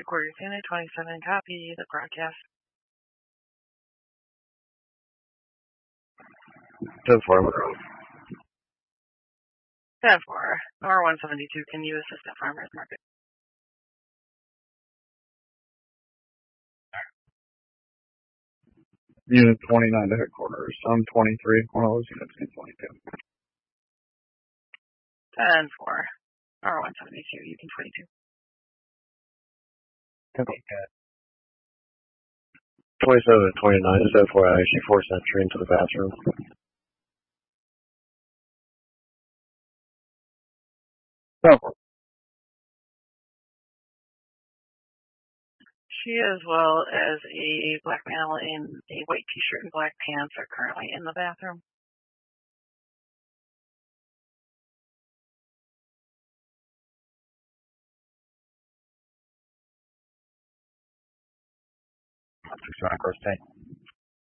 Headquarters Unit 27, copy the broadcast. 10-4. 10-4, R172, can you assist at Farmers Market? Unit 29 to headquarters. I'm 23. One of those units in 22. 10-4, R172, you can 22. Okay. 27 and 29, just FYI, she forced entry into the bathroom. Oh. She, as well as a black male in a white t-shirt and black pants, are currently in the bathroom. Macro state.